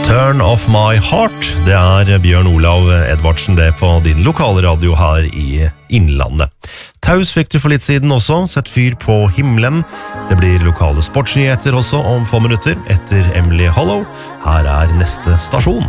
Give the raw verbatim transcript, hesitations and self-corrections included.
Turn Off My Heart, det er Bjørn Olav Edvardsen det på din lokale radio her i Innlandet. Taus fikk du for litt siden også, sett fyr på himmelen. Det blir lokale sportsnyheter også om få minutter etter Emily Hollow. Her er neste stasjon.